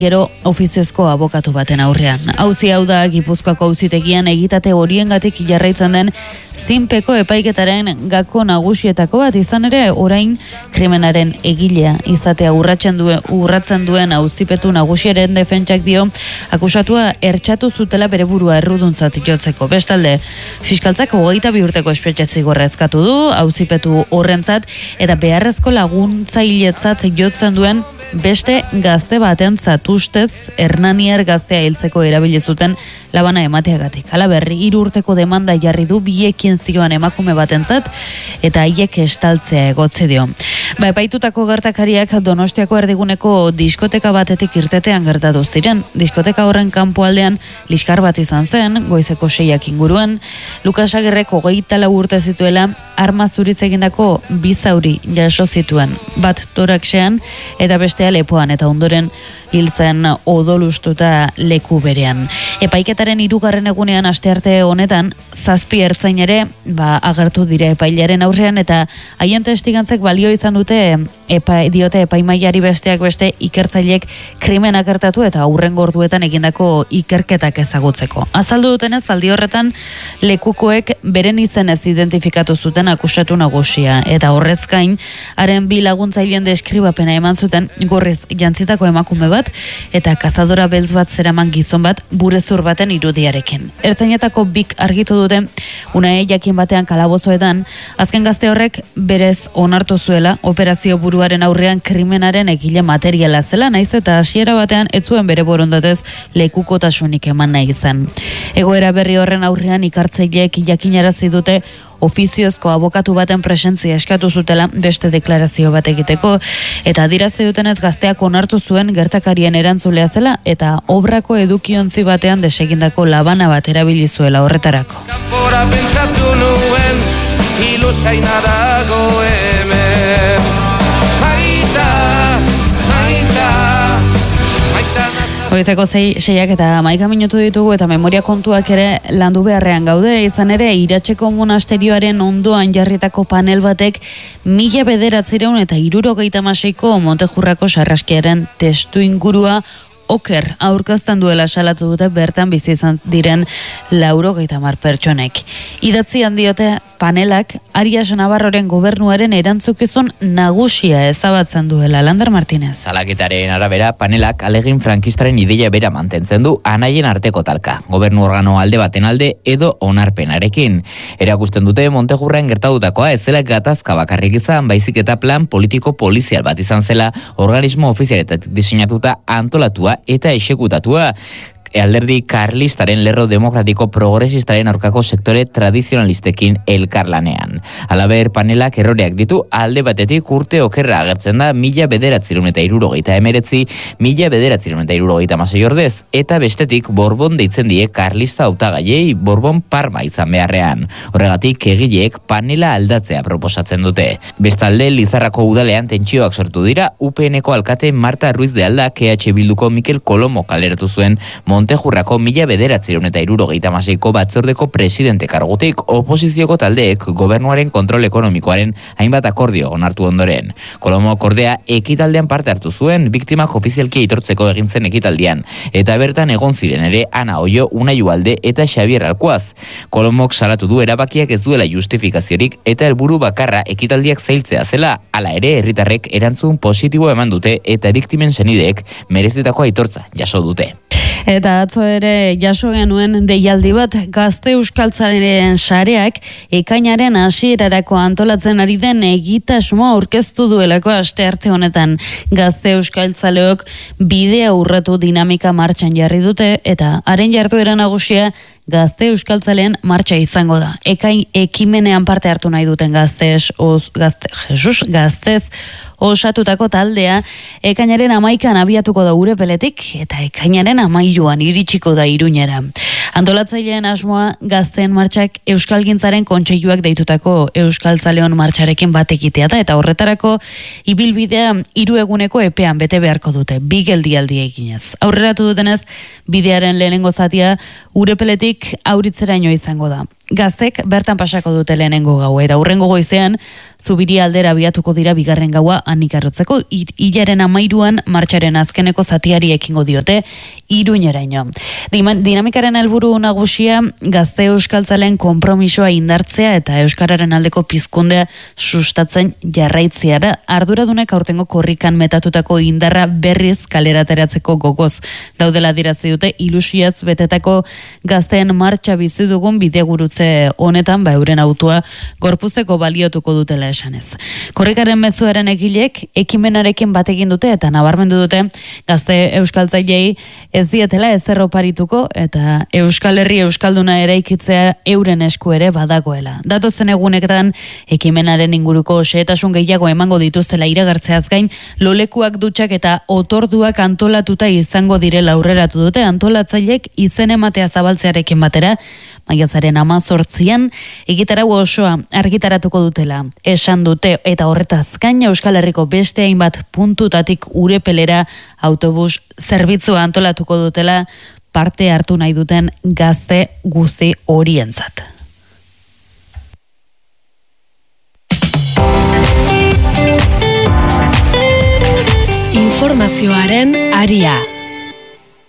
Gero ofiziozko abokatu baten aurrean. Auzi hau da Gipuzkoako auzitegian egitate horiengatik jarraitzen den zinpeko epaiketaren gako nagusietako bat, izan ere orain krimenaren egilea izatea urratzen duen auzipetu nagusiaren defentsak dio akusatua ertxatu zutela bere burua erruduntzat jotzeko. Bestalde, fiskaltzak 22 urteko espetxe zigorra eskatu du auzipetu horrentzat eta beharrezko laguntzailetzat jotzen duen beste gazte batentzat ustez Hernaniar gaztea hiltzeko erabili zuten labana emateagatik. Halaber, 3 urteko demanda jarri du biekin zioan emakume batentzat eta haiek estaltzea egotzi dio. Epaitutako gertakariak Donostiako erdiguneko diskoteka batetik irtetean gertatu ziren. Diskoteka horren kanpoaldean liskar bat izan zen, goizeko 6 inguruan. Lukas Agirrek 24 urte zituela arma zuriz egindako 2 zauri jaso zituen. Bat toraxean eta bestea lepoan eta ondoren hiltzen odolustuta leku berean. Epaiketaren 3. egunean astearte honetan 7 ertzain ere agertu dira epailaren aurrean eta haien testigantzek balio izan dute diote epaimaiari besteak beste ikertzaileek krimenak gertatu eta aurrengo orduetan egindako ikerketak ezagutzeko. Azaldu dutenez, aldi horretan lekukoek beren izenez identifikatu zuten akusatu nagusia eta horrez gain haren 2 laguntzaileen deskribapena eman zuten gorriz jantzitako emakume bat eta kazadora beltz bat zeraman gizon bat burezur baten irudiarekin. Ertzainetako 2 argitu dute Unae jakin batean kalabozoetan azken gazte horrek berez onartu zuela operazio buruaren aurrean krimenaren egile materiala zela, naiz eta hasiera batean ez zuen bere borondatez lekukotasunik eman nahi izan. Egoera berri horren aurrean ikertzaileek jakinarazi dute ofiziozko abokatu baten presentzia eskatu zutela beste deklarazio bat egiteko eta adirazi dutenez gazteak onartu zuen gertakarien erantzulea zela eta obrako edukiontzi batean desegindako labana bat erabili zuela horretarako. Kanpora pentsatu nuen ilusaina dago hemen. Goizeko 6 eta 11 minutu ditugu eta memoria kontuak ere landu beharrean gaude, izan ere Iratzeko monasterioaren ondoan jarritako panel batek 1976ko Montejurrako sarraskiaren testu ingurua oker aurkezten duela salatu dute bertan bizi izan diren 90 pertsonek. Idatzian diote panelak Arias Navarroren gobernuaren erantzukizun nagusia ezabatzen duela. Lander Martínez. Salaketaren arabera panelak alegin frankistaren ideia bera mantentzen du anaien arteko talka. Gobernu organo alde baten alde edo onarpenarekin. Erakusten dute Montejurren gertatutakoa ez zela gatazka bakarrik izan, baizik eta plan politiko polizial bat izan zela organismo ofizialetak diseinatuta antolatua eta exekutatua. Alderdi karlistaren lerro demokratiko progresistaren aurkako sektore tradizionalistekin elkarlanean. Halaber panelak erroreak ditu alde batetik urte okerra agertzen da 1979, 1976 ordez, eta bestetik Borbon deitzen die karlista hautagaiei Borbon Parma izan beharrean. Horregatik egileek panela aldatzea proposatzen dute. Bestalde Lizarrako udalean tentsioak sortu dira, UPNko alkate Marta Ruiz de Alda EH Bilduko Mikel Kolomo kaleratu zuen Montejurrako 1976ko batzordeko presidente kargutik oposizioko taldeek gobernuaren kontrol ekonomikoaren hainbat akordio onartu ondoren. Kolomo kordea ekitaldean parte hartu zuen biktimak ofizialki aitortzeko egin zen ekitaldian eta bertan egon ziren ere Ana Oio, Unai Ugalde eta Xabier Alkuaz. Kolomok salatu du erabakiak ez duela justifikaziorik eta helburu bakarra ekitaldiak zailtzea zela, hala ere herritarrek erantzun positibo eman dute eta biktimen senideek merezitako aitortza jaso dute. Eta atzo ere jaso genuen deialdi bat Gazte Euskaltzalearen sareak ekainaren hasierarako antolatzen ari den egitasmoa aurkeztu duelako astearte honetan. Gazte Euskaltzaleok bidea urratu dinamika martxan jarri dute eta haren jarduera nagusia Gazte Euskaltzaleen martxa izango da. Ekimenean parte hartu nahi duten gaztez osatutako taldea ekainaren 11an abiatuko da Urepeletik eta ekainaren 13an iritsiko da Iruñera. Antolatzaileen asmoa Gazteen Martxak Euskalgintzaren Kontseiluak deitutako Euskaltzaleon martxarekin bat egitea da eta horretarako ibilbidea 3 eguneko epean bete beharko dute, 2 geldialdi eginez. Aurreratu dutenez, bidearen lehenengo zatia Urepeletik Auritzeraino izango da. Gaztek bertan pasako dute lehenengo gaua eta hurrengo goizean Zubiri aldera abiatuko dira bigarren gaua anikarrotzeko, hilaren 13an martxaren azkeneko zatiari ekingo diote Iruñeraino. Dinamikaren helburu nagusia gazte euskaltzalen konpromisoa indartzea eta euskararen aldeko pizkundea sustatzen jarraitziara, arduradunek aurtengo korrikan metatutako indarra berriz kalera ateratzeko gogoz daudela dirazi dute ilusiaz betetako gazteen martxa bizi dugun bidegurutze honetan euren autua gorpuzteko baliotuko dutela esanez. Korrikaren mezuaren egilek ekimenarekin bat egin dute eta nabarmendu dute gazte euskaltzailei ez dietela ezer oparituko eta Euskal Herri euskalduna eraikitzea euren esku ere badagoela. Datozen egunetan ekimenaren inguruko xehetasun gehiago emango dituztela iragartzeaz gain, lolekuak, dutxak eta otorduak antolatuta izango direla aurreratu dute. Antolatzaileek izen ematea zabaltzearekin batera, maiatzaren 18an egitarau osoa argitaratuko dutela esan dute, eta horretaz gain Euskal Herriko beste hainbat puntutatik Urepelera autobus zerbitzua antolatuko dutela parte hartu nahi duten gazte guzti horientzat. Informazioaren aria.